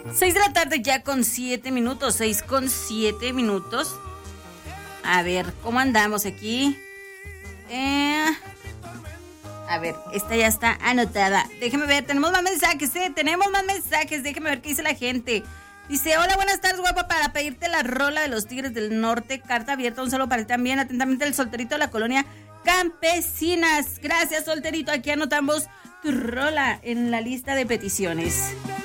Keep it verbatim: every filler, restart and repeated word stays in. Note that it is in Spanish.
Seis de la tarde ya con siete minutos, seis con siete minutos. A ver, ¿cómo andamos aquí? Eh, a ver, esta ya está anotada. Déjeme ver, tenemos más mensajes, ¿eh? Tenemos más mensajes, déjeme ver qué dice la gente. Dice, hola, buenas tardes, guapa, para pedirte la rola de los Tigres del Norte. Carta abierta, un saludo para ti también. Atentamente, el solterito de la colonia Campesinas. Gracias, solterito, aquí anotamos tu rola en la lista de peticiones.